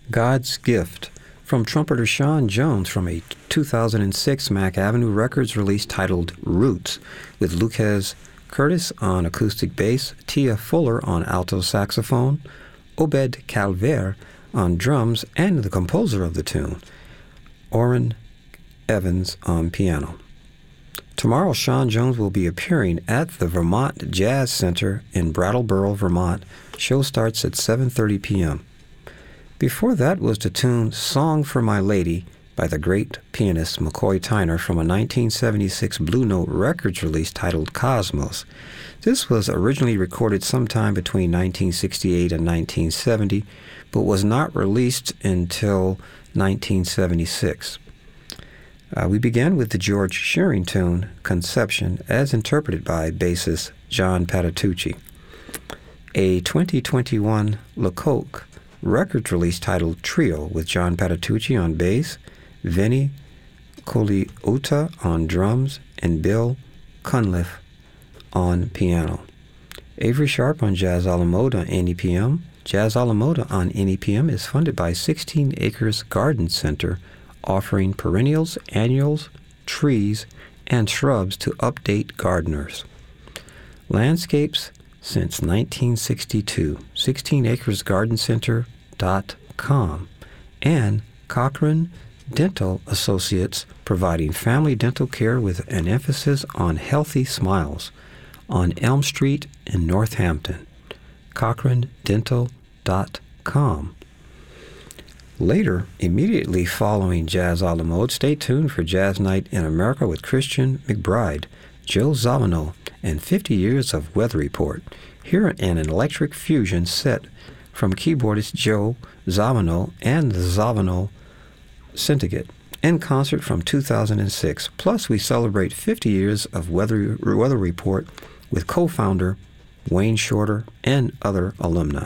God's Gift, from trumpeter Sean Jones from a 2006 Mack Avenue Records release titled Roots, with Lucas Curtis on acoustic bass, Tia Fuller on alto saxophone, Obed Calver on drums, and the composer of the tune, Orrin Evans on piano. Tomorrow, Sean Jones will be appearing at the Vermont Jazz Center in Brattleboro, Vermont. Show starts at 7:30 p.m. Before that was the tune Song for My Lady by the great pianist McCoy Tyner from a 1976 Blue Note Records release titled Cosmos. This was originally recorded sometime between 1968 and 1970, but was not released until 1976. We began with the George Shearing tune, Conception, as interpreted by bassist John Patitucci. A 2021 Lecoq Records release titled Trio with John Patitucci on bass, Vinny Colaiuta on drums, and Bill Cunliffe on piano. Avery Sharp on Jazz a la Mode on NEPM. Jazz a la Mode on NEPM is funded by 16 Acres Garden Center, offering perennials, annuals, trees, and shrubs to update gardeners. Landscapes since 1962, 16acresgardencenter.com, and Cochrane Dental Associates, providing family dental care with an emphasis on healthy smiles, on Elm Street in Northampton, cochranedental.com. Later, immediately following Jazz a la Mode, stay tuned for Jazz Night in America with Christian McBride, Joe Zawinul, and 50 Years of Weather Report. Hear an electric fusion set from keyboardist Joe Zawinul and the Zawinul Syndicate in concert from 2006. Plus, we celebrate 50 years of Weather Report with co-founder Wayne Shorter and other alumni.